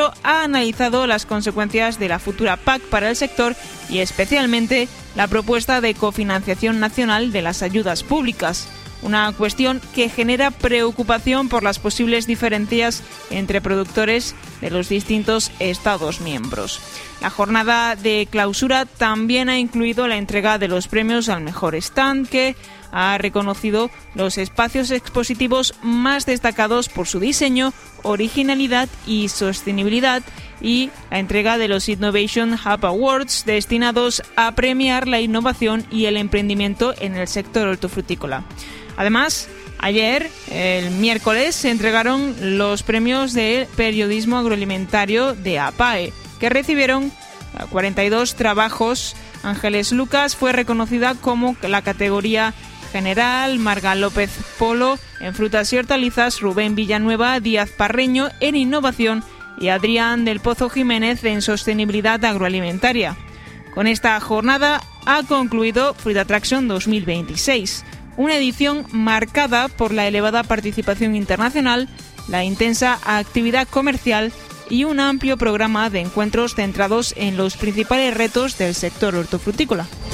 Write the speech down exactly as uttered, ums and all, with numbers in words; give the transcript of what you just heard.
encuentro ha analizado las consecuencias de la futura P A C para el sector y especialmente la propuesta de cofinanciación nacional de las ayudas públicas, una cuestión que genera preocupación por las posibles diferencias entre productores de los distintos Estados miembros. La jornada de clausura también ha incluido la entrega de los premios al mejor stand, que ha reconocido los espacios expositivos más destacados por su diseño, originalidad y sostenibilidad, y la entrega de los Innovation Hub Awards, destinados a premiar la innovación y el emprendimiento en el sector hortofrutícola. Además, ayer, el miércoles, se entregaron los premios de periodismo agroalimentario de A P A E, que recibieron cuarenta y dos trabajos. Ángeles Lucas fue reconocida como la categoría general, Marga López Polo en frutas y hortalizas, Rubén Villanueva Díaz Parreño en innovación y Adrián del Pozo Jiménez en sostenibilidad agroalimentaria. Con esta jornada ha concluido Fruit Attraction dos mil veintiséis, una edición marcada por la elevada participación internacional, la intensa actividad comercial y un amplio programa de encuentros centrados en los principales retos del sector hortofrutícola.